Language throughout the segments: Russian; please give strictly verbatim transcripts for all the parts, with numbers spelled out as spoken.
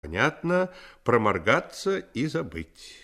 понятно, проморгаться и забыть.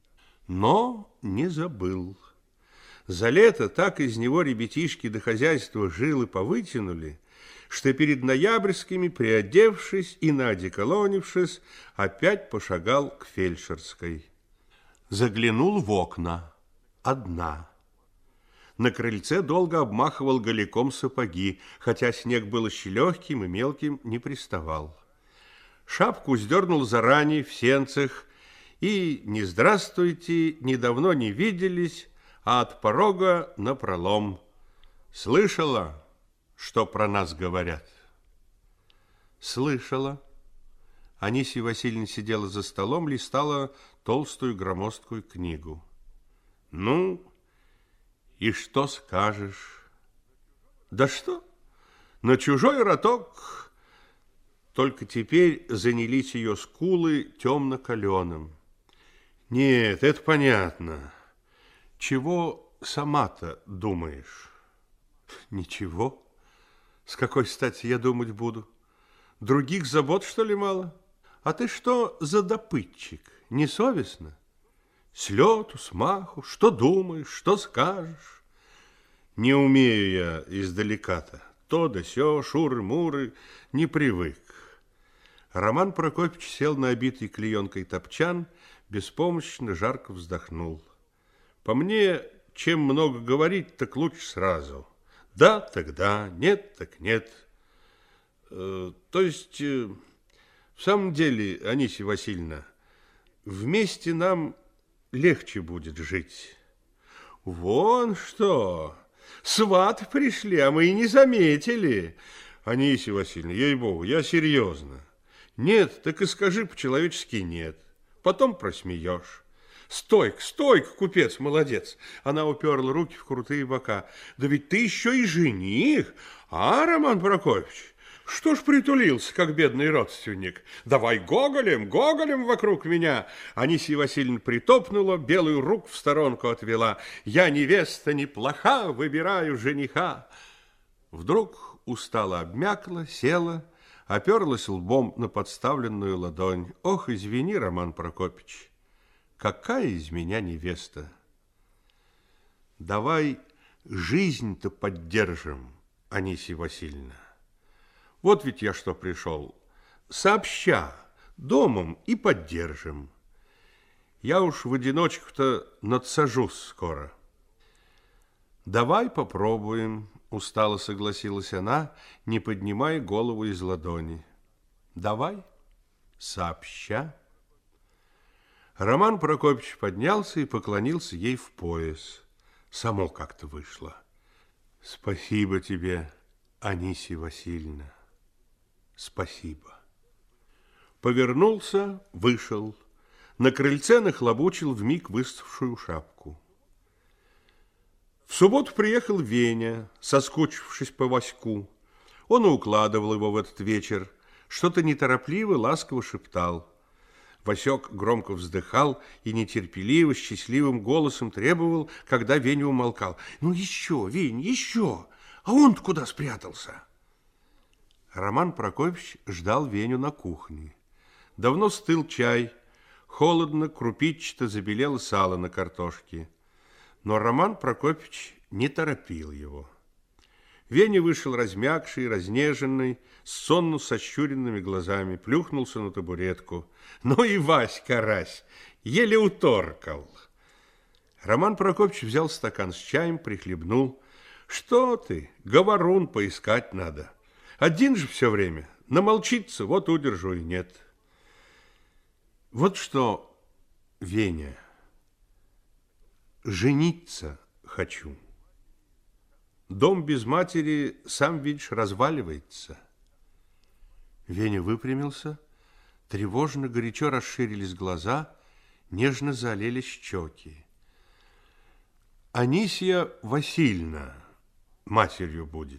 Но не забыл. За лето так из него ребятишки до хозяйства жилы повытянули, что перед ноябрьскими, приодевшись и наодеколонившись, опять пошагал к фельдшерской. Заглянул в окна. Одна. На крыльце долго обмахивал голиком сапоги, хотя снег был еще легким и мелким, не приставал. Шапку сдернул заранее в сенцах, и не здравствуйте, ни давно не виделись, а от порога напролом. Слышала, что про нас говорят? Слышала. Анисья Васильевна сидела за столом, листала толстую громоздкую книгу. Ну, и что скажешь? Да что? На чужой роток. Только теперь занялись ее скулы темно-каленым. Нет, это понятно. Чего сама-то думаешь? Ничего. С какой стати я думать буду? Других забот, что ли, мало? А ты что за допытчик? Несовестно? С лету, с маху, что думаешь, что скажешь? Не умею я издалека-то. То да сё, шуры-муры, не привык. Роман Прокопьевич сел на обитый клеенкой топчан, беспомощно, жарко вздохнул. По мне, чем много говорить, так лучше сразу. Да, так да, нет, так нет. Э, то есть, э, в самом деле, Анисья Васильевна, вместе нам легче будет жить. Вон что! Сваты пришли, а мы и не заметили. Анисья Васильевна, ей-богу, я серьезно. Нет, так и скажи по-человечески нет. Потом просмеешь. Стойк, стойк, купец, молодец. Она уперла руки в крутые бока. Да ведь ты еще и жених, а, Роман Прокопьевич? Что ж притулился, как бедный родственник? Давай гоголем, гоголем вокруг меня. Анисья Васильевна притопнула, белую руку в сторонку отвела. Я невеста неплоха, выбираю жениха. Вдруг устало обмякла, села, оперлась лбом на подставленную ладонь. Ох, извини, Роман Прокопьевич, какая из меня невеста? Давай жизнь-то поддержим, Анисья Васильевна. Вот ведь я что пришел. Сообща, домом и поддержим. Я уж в одиночку-то надсажусь скоро. Давай попробуем, устало согласилась она, не поднимая голову из ладони. Давай, сообща. Роман Прокопьевич поднялся и поклонился ей в пояс. Само как-то вышло. Спасибо тебе, Анисья Васильевна. Спасибо. Повернулся, вышел. На крыльце нахлобучил вмиг выставшую шапку. В субботу приехал Веня, соскучившись по Ваську. Он и укладывал его в этот вечер. Что-то неторопливо, ласково шептал. Васек громко вздыхал и нетерпеливо, счастливым голосом требовал, когда Веня умолкал. Ну еще, Вень, еще! А он-то куда спрятался? Роман Прокопьевич ждал Веню на кухне. Давно стыл чай, холодно, крупичато забелело сало на картошке. Но Роман Прокопьевич не торопил его. Веня вышел размягший, разнеженный, с сонно сощуренными глазами, плюхнулся на табуретку. Ну и Вась-карась, еле уторкал. Роман Прокопьевич взял стакан с чаем, прихлебнул. Что ты, говорун, поискать надо. Один же все время, намолчится, вот удержу и нет. Вот что, Веня, жениться хочу. Дом без матери, сам видишь, разваливается. Веня выпрямился, тревожно, горячо расширились глаза, нежно залили щеки. Анисья Васильевна матерью будет.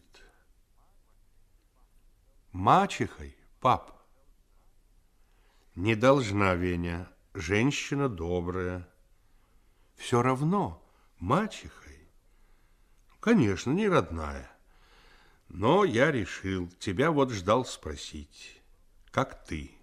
Мачехой, пап? Не должна, Веня, женщина добрая. Все равно, мачехой? Конечно, не родная. Но я решил, тебя вот ждал спросить, как ты?